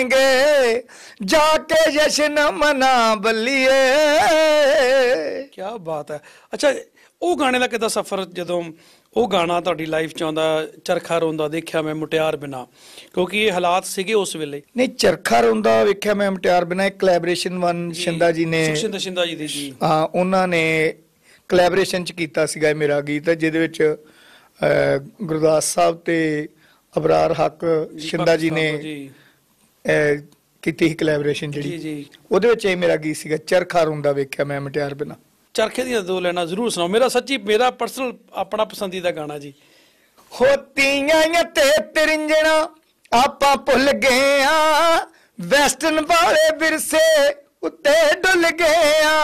जाके जश्न मना बल्लिए। क्या बात है। अच्छा, ਉਹ ਗਾਣੇ ਦਾ ਕਿੱਦਾਂ ਸਫ਼ਰ, ਜਦੋਂ ਉਹ ਗਾਣਾ ਤੁਹਾਡੀ ਲਾਈਫ 'ਚ ਆਉਂਦਾ, ਚਰਖਾ ਰੋਂਦਾ ਦੇਖਿਆ ਮੈਂ ਮੁਟਿਆਰ ਬਿਨਾ, ਕਿਉਂਕਿ ਇਹ ਹਾਲਾਤ ਸੀਗੇ ਉਸ ਵੇਲੇ। ਨਹੀਂ, ਚਰਖਾ ਰੋਂਦਾ ਵੇਖਿਆ ਮੈਂ ਮੁਟਿਆਰ ਬਿਨਾ ਇੱਕ ਕੋਲੈਬੋਰੇਸ਼ਨ ਵਨ ਸ਼ਿੰਦਾ ਜੀ ਨੇ, ਸੁਖਸ਼ਿੰਦਰ ਸ਼ਿੰਦਾ ਜੀ ਦੀ ਜੀ, ਹਾਂ ਉਹਨਾਂ ਨੇ ਕੋਲੈਬੋਰੇਸ਼ਨ ਚ ਕੀਤਾ ਸੀਗਾ ਇਹ ਮੇਰਾ ਗੀਤ, ਜਿਹਦੇ ਵਿੱਚ ਗੁਰਦਾਸ ਸਾਹਿਬ ਤੇ ਅਬਰਾਰ ਹੱਕ ਸ਼ਿੰਦਾ ਜੀ ਨੇ ਕੀਤੀ ਸੀ ਕੋਲੈਬੋਰੇਸ਼ਨ ਜਿਹੜੀ, ਜੀ ਉਹਦੇ ਵਿੱਚ ਇਹ ਮੇਰਾ ਗੀਤ ਸੀਗਾ ਚਰਖਾ ਰੋਂਦਾ ਵੇਖਿਆ ਮੈਂ ਮੁਟਿਆਰ ਬਿਨਾ। ਚਰਖੇ ਦੀਆਂ ਦੋ ਲੈਣਾ ਜ਼ਰੂਰ ਸੁਣਾਓ, ਮੇਰਾ ਸੱਚੀ ਮੇਰਾ ਪਰਸਨਲ ਆਪਣਾ ਪਸੰਦੀਦਾ ਗਾਣਾ ਜੀ। ਹੋਤੀਆਂ ਤੇ ਤਰਿੰਜਣਾ ਆਪਾਂ ਭੁੱਲ ਗਏ ਆ, ਵੈਸਟਰਨ ਵਾਲੇ ਵਿਰਸੇ ਉੱਤੇ ਡੁੱਲ ਗਏ ਆ।